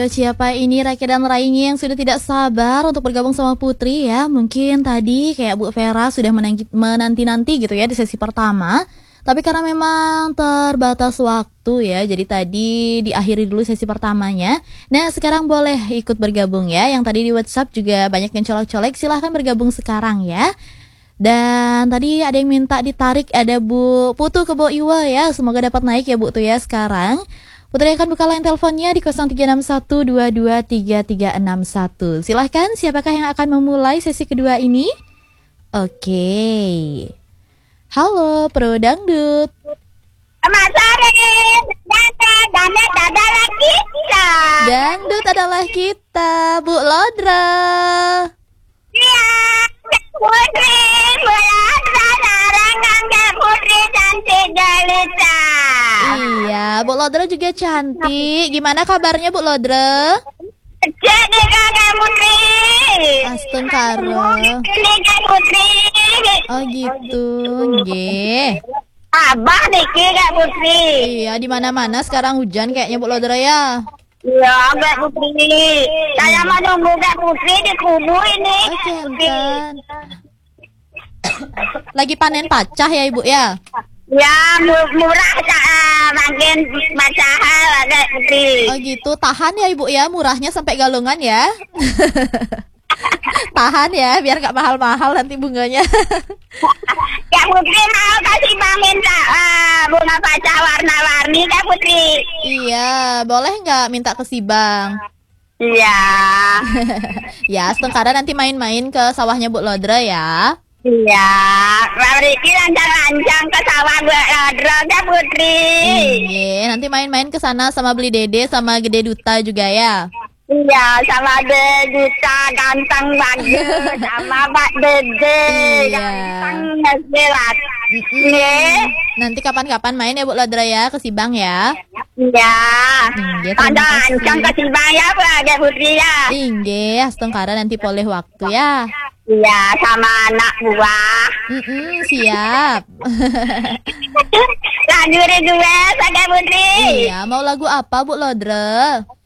buat siapa ini Rake dan Raini yang sudah tidak sabar untuk bergabung sama Putri ya. Mungkin tadi kayak Bu Vera sudah menanti-nanti gitu ya di sesi pertama. Tapi karena memang terbatas waktu ya, jadi tadi diakhiri dulu sesi pertamanya. Nah sekarang boleh ikut bergabung ya. Yang tadi di WhatsApp juga banyak yang colek-colek, silahkan bergabung sekarang ya. Dan tadi ada yang minta ditarik, ada Bu Putu ke Bu Iwa ya. Semoga dapat naik ya Bu tuh ya sekarang. Putri akan buka line teleponnya di 0361223361. Silahkan, siapakah yang akan memulai sesi kedua ini? Oke. Halo, Pro Dangdut. Selamat sore. Dangdut adalah kita. Dangdut adalah kita, Bu Lodra. Iya, Putri, Lodra, Narangga, Putri cantik jelita. Iya, Bu Lodra juga cantik. Gimana kabarnya Bu Lodra? Jadi kakak Putri. Astengkaro. Ini kak Putri. Oh gitu, nggih. Abah Niki kak Putri. Iya, di mana-mana sekarang hujan kayaknya Bu Lodra ya. Iya, kak Putri. Saya mau nunggu kak Putri di kubur ini. Oh, jantan. Lagi panen pacah ya Ibu ya? Ya, murah makin macahal kak Putri. Oh gitu, tahan ya Ibu ya, murahnya sampai galungan ya. Tahan ya, biar gak mahal-mahal nanti bunganya. Kak Putri mau kasih Bang minta bunga pacar warna-warni Kak Putri. Iya, boleh nggak minta ke si Bang? Iya. Ya, setengkara nanti main-main ke sawahnya Bu Lodra ya. Iya. Bang Riki lancang-lancang ke sawah Bu Lodra Kak Putri. Iya, nanti main-main ke sana sama beli Dede sama Gede Duta juga ya. Iya, sama Duta ganteng bagus, sama Pak Dede ganteng nasilat. Nanti kapan-kapan main ya Bu Lodra ya ke si Bang ya. Iya. Inggih, Ada terima kasih. ancang ke Sibang ya Kak Putri ya. Inggih, setengkara nanti boleh waktu ya. Iya, sama anak buah. Siap. Lagu request Kak Putri. Iya, mau lagu apa Bu Lodra?